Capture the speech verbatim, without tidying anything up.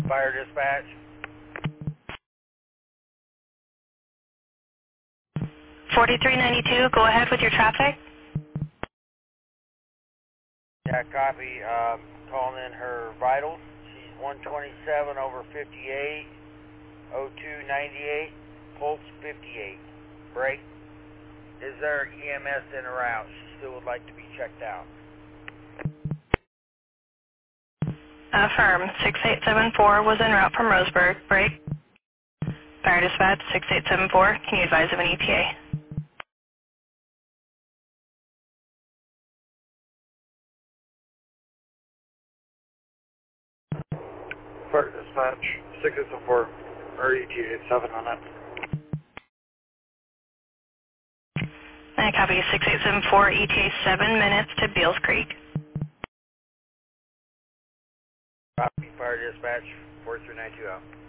Fire dispatch. forty-three ninety-two, go ahead with your traffic. Yeah, copy. Um, calling in her vitals. She's one twenty-seven over fifty-eight, oh two ninety-eight, pulse fifty-eight. Break. Is there E M S in or out? She still would like to be checked out. Affirm, six eight seven four was en route from Roseburg. Break. Fire dispatch, six eight seven four, can you advise of an E T A? Fire dispatch, six eight seven four, or E T A seven on it. I copy six eight seven four, E T A seven minutes to Beals Creek. Copy. Fire dispatch, four three nine two out.